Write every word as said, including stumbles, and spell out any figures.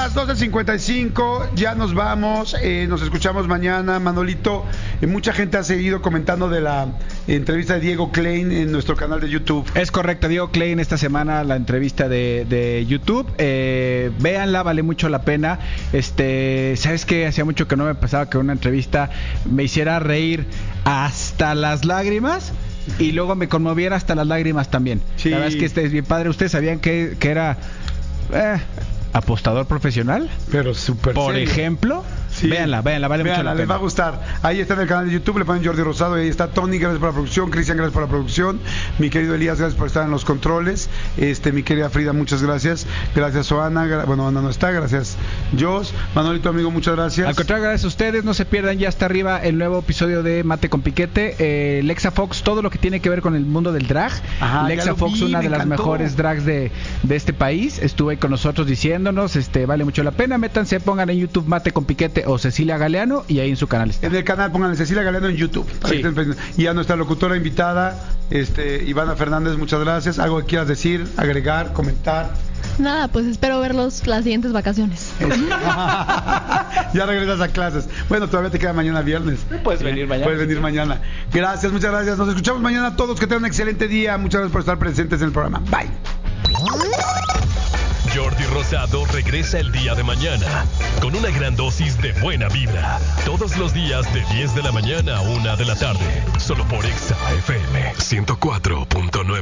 las doce cincuenta y cinco, ya nos vamos, eh, nos escuchamos mañana. Manolito, eh, mucha gente ha seguido comentando de la entrevista de Diego Klein en nuestro canal de YouTube. Es correcto, Diego Klein esta semana, la entrevista de, de YouTube. Eh, véanla, vale mucho la pena. Este, ¿sabes qué? Hacía mucho que no me pasaba que una entrevista me hiciera reír hasta las lágrimas y luego me conmoviera hasta las lágrimas también. Sí. La verdad es que este es bien padre. ¿Ustedes sabían que, que era eh, apostador profesional? Pero súper Por serio. ejemplo, sí. véanla, véanla, vale Véanla, mucho la les pena. va a gustar. Ahí está en el canal de YouTube, le ponen Jordi Rosado, y ahí está Tony, gracias por la producción, Cristian, gracias por la producción, mi querido Elías, gracias por estar en los controles, este, mi querida Frida, muchas gracias, gracias Oana, gra- bueno, Ana no está, gracias Jos, Manolito amigo, muchas gracias. Al contrario, gracias a ustedes, no se pierdan, ya está arriba el nuevo episodio de Mate con Piquete, eh, Lexa Fox, todo lo que tiene que ver con el mundo del drag. Ajá, ya Lexa lo Fox, vi, una me de las encantó. mejores drags de, de este país, estuvo ahí con nosotros diciéndonos, este, vale mucho la pena, métanse, pongan en YouTube Mate con Piquete o Cecilia Galeano y ahí en su canal está. En el canal pónganle Cecilia Galeano en YouTube. Para Sí. que estén pendientes. Y a nuestra locutora invitada, este, Ivana Fernández, muchas gracias. ¿Algo que quieras decir, agregar, comentar? Nada, pues espero verlos las siguientes vacaciones. Ya regresas a clases. Bueno, todavía te queda mañana viernes. Puedes venir mañana. Puedes venir mañana. Gracias, muchas gracias. Nos escuchamos mañana a todos. Que tengan un excelente día. Muchas gracias por estar presentes en el programa. Bye. Jordi Rosado regresa el día de mañana con una gran dosis de buena vibra. Todos los días de diez de la mañana a una de la tarde. Solo por Exa F M ciento cuatro punto nueve.